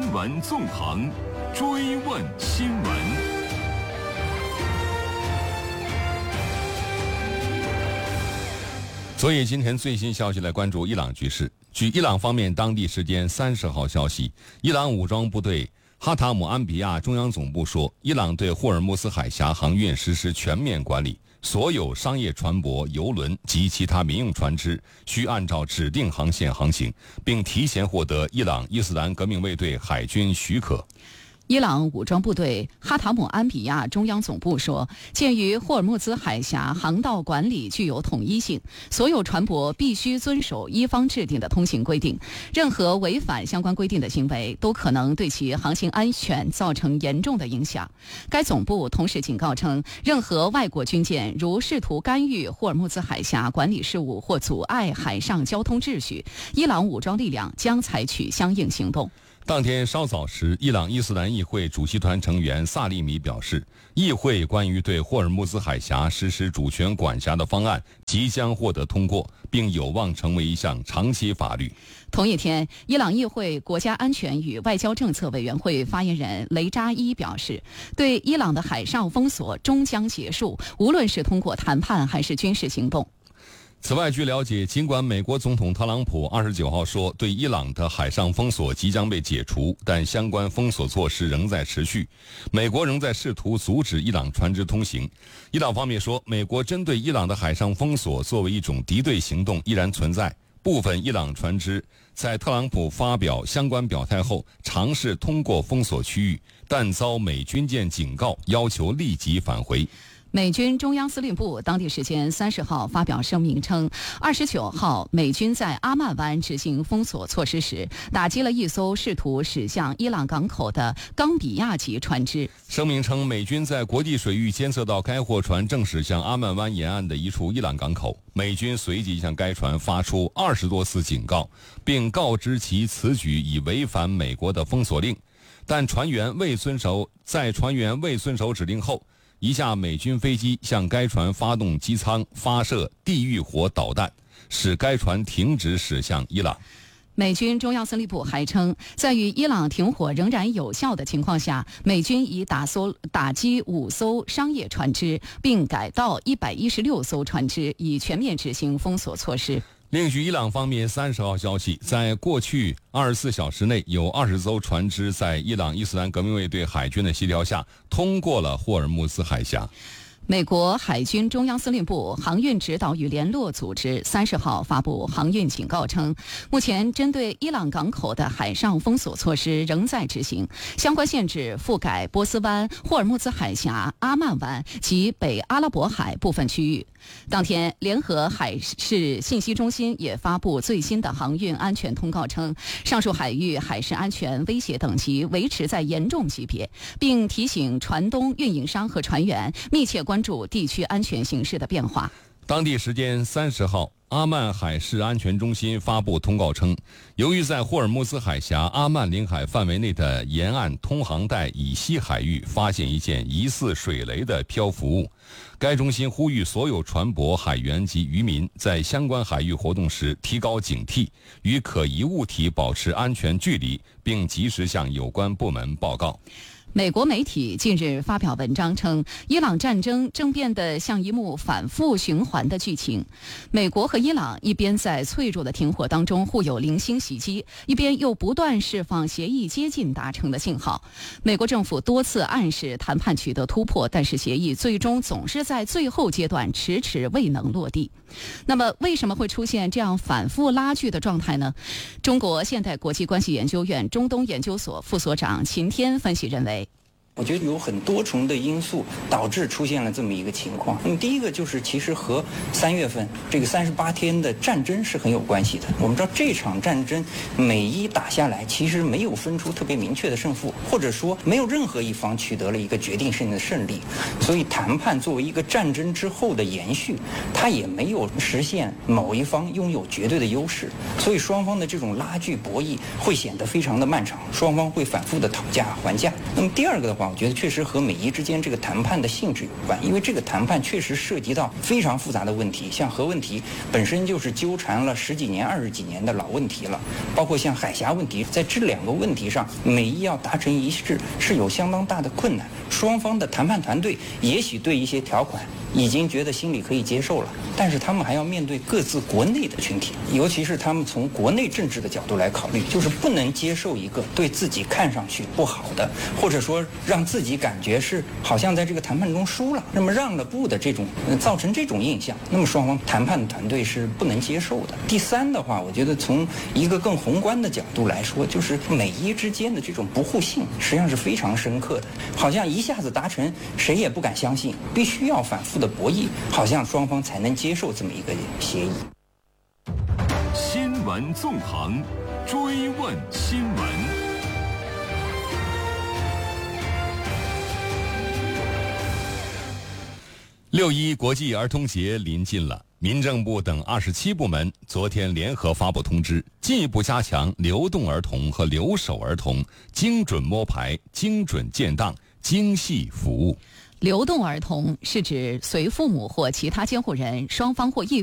新闻纵横，追问新闻。所以今天最新消息来关注伊朗局势。据伊朗方面当地时间30号消息，伊朗武装部队哈塔姆安比亚中央总部说，伊朗对霍尔木兹海峡航运实施全面管理，所有商业船舶、油轮及其他民用船只需按照指定航线航行，并提前获得伊朗伊斯兰革命卫队海军许可。 伊朗武装部队哈塔姆安比亚中央总部说，鉴于霍尔木兹海峡航道管理具有统一性，所有船舶必须遵守伊方制定的通行规定，任何违反相关规定的行为都可能对其航行安全造成严重的影响。该总部同时警告称，任何外国军舰如试图干预霍尔木兹海峡管理事务或阻碍海上交通秩序，伊朗武装力量将采取相应行动。 当天稍早时，伊朗伊斯兰议会主席团成员萨利米表示，议会关于对霍尔木兹海峡实施主权管辖的方案即将获得通过，并有望成为一项长期法律。 同一天，伊朗议会国家安全与外交政策委员会发言人雷扎伊表示，对伊朗的海上封锁终将结束，无论是通过谈判还是军事行动。 此外，据了解，尽管美国总统特朗普29号说对伊朗的海上封锁即将被解除，但相关封锁措施仍在持续。美国仍在试图阻止伊朗船只通行。伊朗方面说，美国针对伊朗的海上封锁作为一种敌对行动依然存在。部分伊朗船只在特朗普发表相关表态后尝试通过封锁区域，但遭美军舰警告，要求立即返回。 美军中央司令部当地时间30号发表声明称，29号美军在阿曼湾执行封锁措施时，打击了一艘试图驶向伊朗港口的冈比亚级船只。 声明称，美军在国际水域监测到该货船正驶向阿曼湾沿岸的一处伊朗港口，美军随即向该船发出20多次警告，并告知其此举已违反美国的封锁令。但在船员未遵守指令后，一架美军飞机向该船发动机舱发射地狱火导弹，使该船停止驶向伊朗。 美军中央司令部还称，在与伊朗停火仍然有效的情况下，美军已打击5艘商业船只，并改道116艘船只，以全面执行封锁措施。 另据伊朗方面30号消息，在过去24小时内，有20艘船只在伊朗伊斯兰革命卫队海军的协调下通过了霍尔木兹海峡。 美国海军中央司令部航运指导与联络组织30号发布航运警告称，目前针对伊朗港口的海上封锁措施仍在执行，相关限制覆盖波斯湾、霍尔木兹海峡、阿曼湾及北阿拉伯海部分区域。当天，联合海事信息中心也发布最新的航运安全通告称，上述海域海事安全威胁等级维持在严重级别，并提醒船东、运营商和船员密切关注地区安全形势的变化。 当地时间30号，阿曼海事安全中心发布通告称，由于在霍尔木兹海峡阿曼领海范围内的沿岸通航带以西海域发现一件疑似水雷的漂浮物，该中心呼吁所有船舶、海员及渔民在相关海域活动时提高警惕，与可疑物体保持安全距离，并及时向有关部门报告。 美国媒体近日发表文章称，伊朗战争正变得像一幕反复循环的剧情。美国和伊朗一边在脆弱的停火当中互有零星袭击，一边又不断释放协议接近达成的信号。美国政府多次暗示谈判取得突破，但是协议最终总是在最后阶段迟迟未能落地。那么为什么会出现这样反复拉锯的状态呢？中国现代国际关系研究院中东研究所副所长秦天分析认为， 我觉得有很多重的因素导致出现了这么一个情况。那么第一个就是其实和3月份这个38天的战争是很有关系的。我们知道这场战争每一打下来，其实没有分出特别明确的胜负，或者说没有任何一方取得了一个决定性的胜利。所以谈判作为一个战争之后的延续，它也没有实现某一方拥有绝对的优势。所以双方的这种拉锯博弈会显得非常的漫长，双方会反复的讨价还价。那么第二个的话， 我觉得确实和美伊之间这个谈判的性质有关，因为这个谈判确实涉及到非常复杂的问题，像核问题本身就是纠缠了10几年、20几年的老问题了，包括像海峡问题，在这2个问题上，美伊要达成一致是有相当大的困难。双方的谈判团队也许对一些条款已经觉得心里可以接受了，但是他们还要面对各自国内的群体，尤其是他们从国内政治的角度来考虑，就是不能接受一个对自己看上去不好的，或者说让自己感觉是好像在这个谈判中输了，那么让了步的这种造成这种印象，那么双方谈判团队是不能接受的。第三的话，我觉得从一个更宏观的角度来说，就是美伊之间的这种不互信实际上是非常深刻的，好像一下子达成谁也不敢相信，必须要反复的博弈，好像双方才能接受这么一个协议。 新闻纵横，追问新闻。 6·1国际儿童节临近了，民政部等27部门昨天联合发布通知，进一步加强流动儿童和留守儿童精准摸排、精准建档、精细服务。 流动儿童是指随父母或其他监护人双方或一